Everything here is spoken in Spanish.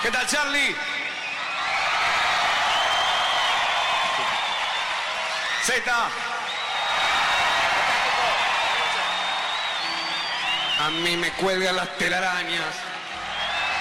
¿Qué tal, Charlie? Z. A mí me cuelgan las telarañas.